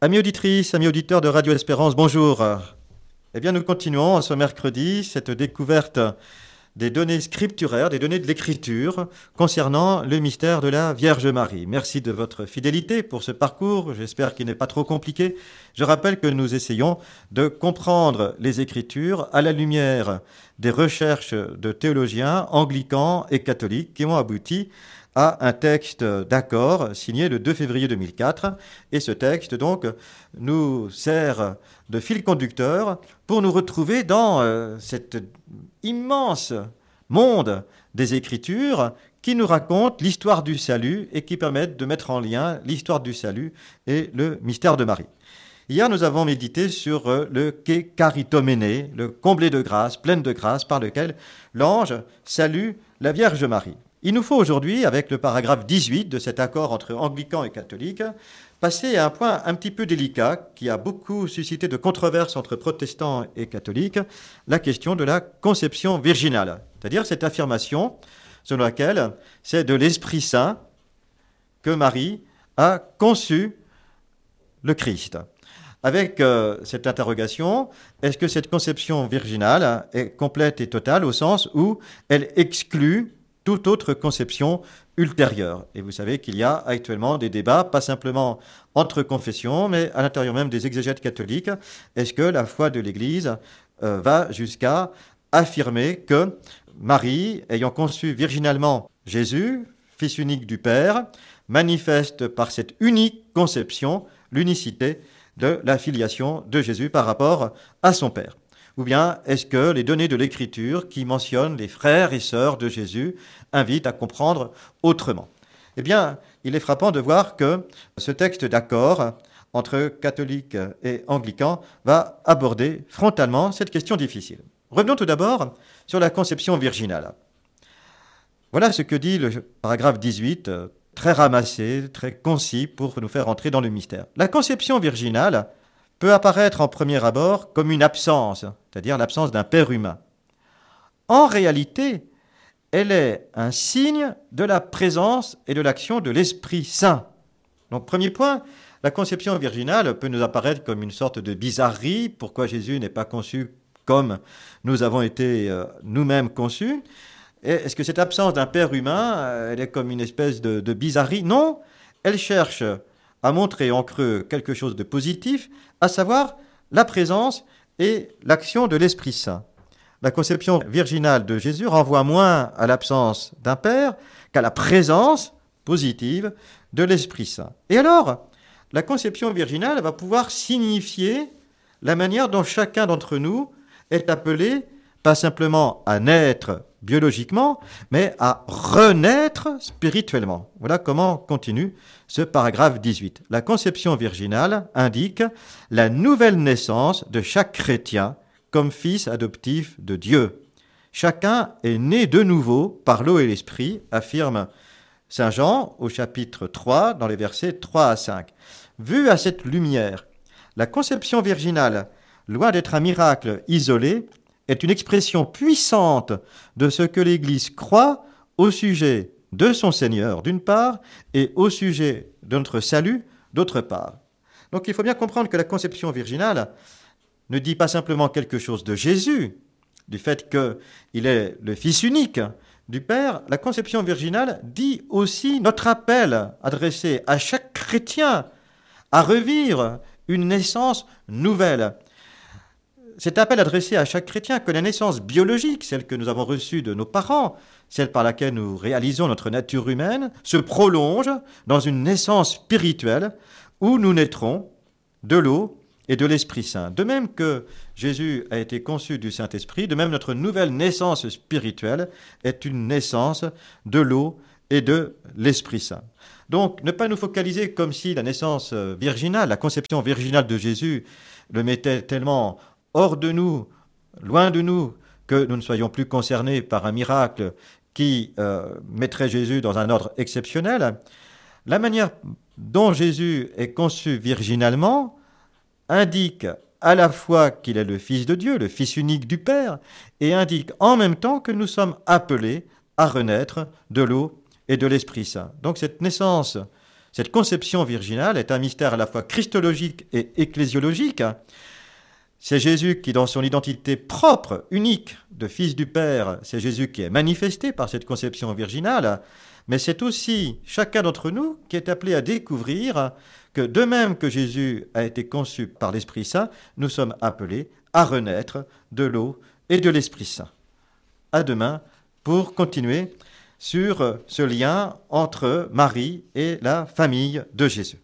Amis auditrices, amis auditeurs de Radio Espérance, bonjour. Eh bien, nous continuons ce mercredi cette découverte des données scripturaires, des données de l'écriture concernant le mystère de la Vierge Marie. Merci de votre fidélité pour ce parcours, j'espère qu'il n'est pas trop compliqué. Je rappelle que nous essayons de comprendre les Écritures à la lumière des recherches de théologiens anglicans et catholiques qui ont abouti à un texte d'accord signé le 2 février 2004. Et ce texte, donc, nous sert de fil conducteur pour nous retrouver dans cet immense monde des Écritures qui nous raconte l'histoire du salut et qui permettent de mettre en lien l'histoire du salut et le mystère de Marie. Hier, nous avons médité sur le Ke Charitomene, le comblé de grâce, pleine de grâce, par lequel l'ange salue la Vierge Marie. Il nous faut aujourd'hui, avec le paragraphe 18 de cet accord entre anglicans et catholiques, passer à un point un petit peu délicat qui a beaucoup suscité de controverses entre protestants et catholiques, la question de la conception virginale, c'est-à-dire cette affirmation selon laquelle c'est de l'Esprit Saint que Marie a conçu le Christ. Avec cette interrogation, est-ce que cette conception virginale est complète et totale au sens où elle exclut toute autre conception ultérieure? Et vous savez qu'il y a actuellement des débats, pas simplement entre confessions, mais à l'intérieur même des exégètes catholiques. Est-ce que la foi de l'Église va jusqu'à affirmer que Marie, ayant conçu virginalement Jésus, fils unique du Père, manifeste par cette unique conception l'unicité de la filiation de Jésus par rapport à son Père? Ou bien est-ce que les données de l'Écriture qui mentionnent les frères et sœurs de Jésus invitent à comprendre autrement? Eh bien, il est frappant de voir que ce texte d'accord entre catholiques et anglicans va aborder frontalement cette question difficile. Revenons tout d'abord sur la conception virginale. Voilà ce que dit le paragraphe 18, très ramassé, très concis pour nous faire entrer dans le mystère. La conception virginale peut apparaître en premier abord comme une absence, c'est-à-dire l'absence d'un père humain. En réalité, elle est un signe de la présence et de l'action de l'Esprit Saint. Donc, premier point, la conception virginale peut nous apparaître comme une sorte de bizarrerie. Pourquoi Jésus n'est pas conçu comme nous avons été nous-mêmes conçus? Et est-ce que cette absence d'un père humain, elle est comme une espèce de bizarrerie? Non, elle cherche à montrer en creux quelque chose de positif, à savoir la présence et l'action de l'Esprit Saint. La conception virginale de Jésus renvoie moins à l'absence d'un Père qu'à la présence positive de l'Esprit Saint. Et alors, la conception virginale va pouvoir signifier la manière dont chacun d'entre nous est appelé, pas simplement à naître biologiquement, mais à renaître spirituellement. Voilà comment continue ce paragraphe 18. La conception virginale indique la nouvelle naissance de chaque chrétien comme fils adoptif de Dieu. Chacun est né de nouveau par l'eau et l'esprit, affirme Saint Jean au chapitre 3, dans les versets 3 à 5. Vu à cette lumière, la conception virginale, loin d'être un miracle isolé, est une expression puissante de ce que l'Église croit au sujet de son Seigneur, d'une part, et au sujet de notre salut, d'autre part. Donc il faut bien comprendre que la conception virginale ne dit pas simplement quelque chose de Jésus, du fait qu'il est le Fils unique du Père. La conception virginale dit aussi notre appel adressé à chaque chrétien à revivre une naissance nouvelle. Cet appel adressé à chaque chrétien que la naissance biologique, celle que nous avons reçue de nos parents, celle par laquelle nous réalisons notre nature humaine, se prolonge dans une naissance spirituelle où nous naîtrons de l'eau et de l'Esprit Saint. De même que Jésus a été conçu du Saint-Esprit, de même notre nouvelle naissance spirituelle est une naissance de l'eau et de l'Esprit Saint. Donc, ne pas nous focaliser comme si la naissance virginale, la conception virginale de Jésus, le mettait tellement hors de nous, loin de nous, que nous ne soyons plus concernés par un miracle qui mettrait Jésus dans un ordre exceptionnel. La manière dont Jésus est conçu virginalement indique à la fois qu'il est le Fils de Dieu, le Fils unique du Père, et indique en même temps que nous sommes appelés à renaître de l'eau et de l'Esprit Saint. Donc cette naissance Cette conception virginale est un mystère à la fois christologique et ecclésiologique. C'est Jésus qui, dans son identité propre, unique de Fils du Père, c'est Jésus qui est manifesté par cette conception virginale, mais c'est aussi chacun d'entre nous qui est appelé à découvrir que de même que Jésus a été conçu par l'Esprit Saint, nous sommes appelés à renaître de l'eau et de l'Esprit Saint. À demain pour continuer sur ce lien entre Marie et la famille de Jésus.